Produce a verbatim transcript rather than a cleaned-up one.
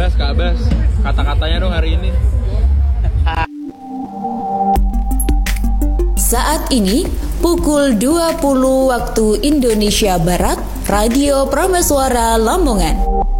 Bas, Kak Bas, kata-katanya dong hari ini. Saat ini pukul dua puluh waktu Indonesia Barat, Radio Prameswara Lamongan.